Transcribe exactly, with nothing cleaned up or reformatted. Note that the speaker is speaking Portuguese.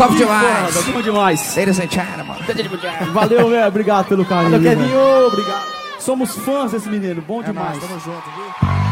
Top demais. Foda, bom demais. Ladies and gentlemen. Valeu, velho. Obrigado pelo carinho. Valeu, viu, Kevinho. mano? Obrigado. Somos fãs desse menino. Bom É demais. nóis, tamo junto, viu?